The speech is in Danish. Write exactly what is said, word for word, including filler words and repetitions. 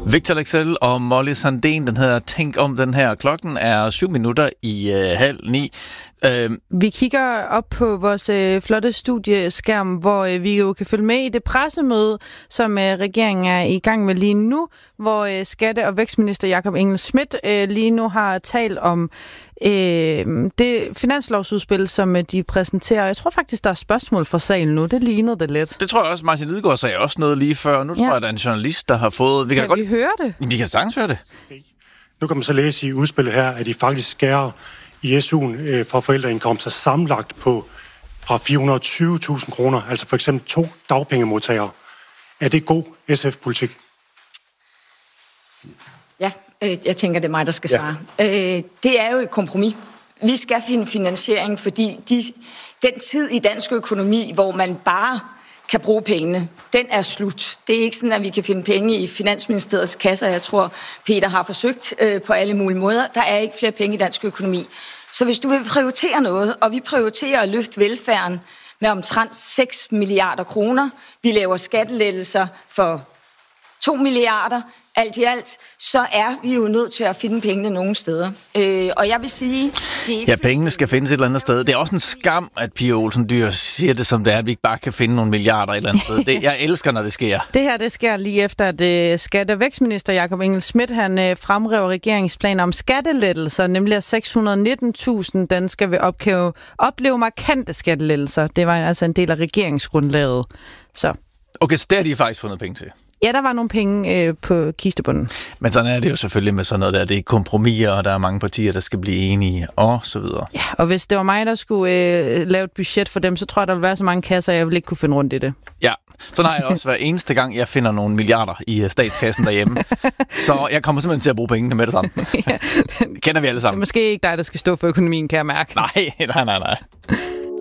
Victor Lexell og Molly Sandén, den hedder Tænk om den her. Klokken er syv minutter i øh, halv ni. Øh, Vi kigger op på vores øh, flotte studieskærm, hvor øh, vi jo kan følge med i det pressemøde, som øh, regeringen er i gang med lige nu, hvor øh, skatte- og vækstminister Jakob Engel-Schmidt øh, lige nu har talt om øh, det finanslovsudspil, som øh, de præsenterer. Jeg tror faktisk, der er spørgsmål fra salen nu. Det lignede det lidt. Det tror jeg også, Martin Lidegaard sagde også noget lige før. Nu tror Ja. jeg, der er en journalist, der har fået... Vi kan, Kan godt... vi høre det? Vi kan sagtens høre det. Nu kan man så læse i udspillet her, at de faktisk skærer i S U'en øh, for forældreindkomster sammenlagt på fra fire hundrede og tyve tusind kroner, altså for eksempel to dagpengemodtagere. Er det god S F-politik? Ja, øh, jeg tænker, det er mig, der skal svare. Ja. Øh, det er jo et kompromis. Vi skal finde finansiering, fordi de, den tid i dansk økonomi, hvor man bare kan bruge pengene, den er slut. Det er ikke sådan, at vi kan finde penge i Finansministeriets kasser. Jeg tror, Peter har forsøgt øh, på alle mulige måder. Der er ikke flere penge i dansk økonomi. Så hvis du vil prioritere noget, og vi prioriterer at løfte velfærden med omtrent seks milliarder kroner, vi laver skattelettelser for to milliarder, alt i alt, så er vi jo nødt til at finde pengene nogle steder. Øh, og jeg vil sige... Det er ikke Ja, pengene skal findes et eller andet sted. Det er også en skam, at Pia Olsen Dyhr siger det, som det er, at vi ikke bare kan finde nogle milliarder et eller andet sted. Det, jeg elsker, når det sker. Det her, det sker lige efter, at uh, skatte- og vækstminister Jakob Engel-Schmidt, han uh, fremrever regeringsplaner om skattelettelser, nemlig at seks hundrede og nitten tusind danskere vil opkæve, opleve markante skattelettelser. Det var altså en del af regeringsgrundlaget. Så. Okay, så der har de faktisk fundet penge til. Ja, der var nogle penge øh, på kistebunden. Men sådan er det jo selvfølgelig med sådan noget der. Det er kompromiser, og der er mange partier, der skal blive enige, og så videre. Ja, og hvis det var mig, der skulle øh, lave et budget for dem, så tror jeg, der ville være så mange kasser, jeg ville ikke kunne finde rundt i det. Ja, sådan har jeg også hver eneste gang, jeg finder nogle milliarder i statskassen derhjemme. Så jeg kommer simpelthen til at bruge pengene med det samme. Ja, det kender vi alle sammen. Det er måske ikke dig, der skal stå for økonomien, kan jeg mærke. Nej, nej, nej, nej.